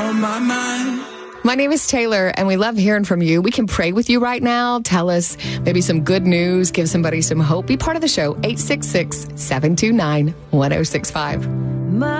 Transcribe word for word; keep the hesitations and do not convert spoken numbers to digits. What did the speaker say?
on my mind. My name is Taylor, and we love hearing from you. We can pray with you right now. Tell us maybe some good news. Give somebody some hope. Be part of the show. eight six six, seven two nine, one oh six five.